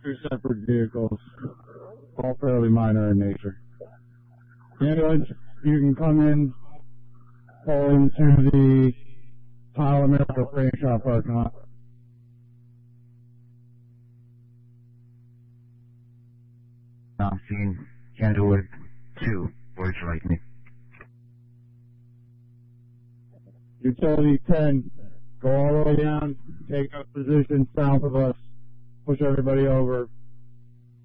two separate vehicles, all fairly minor in nature. Ambulance, you can come in, pull into the Tile America frame shop parking lot. I'm seeing Candlewood 2. Where'd you like me? Utility 10, go all the way down, take up position south of us, push everybody over,